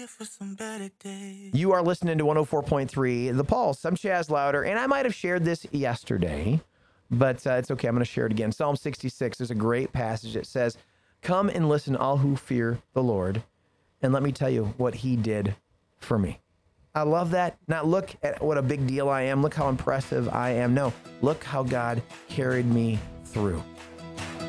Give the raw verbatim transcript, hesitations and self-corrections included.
For some better days. You are listening to one oh four point three The Pulse. I'm Chaz Louder, and I might have shared this yesterday, but uh, it's okay. I'm going to share it again. Psalm sixty-six, there's a great passage that says, "Come and listen, all who fear the Lord, and let me tell you what he did for me." I love that. Not look at what a big deal I am. Look how impressive I am. No, look how God carried me through.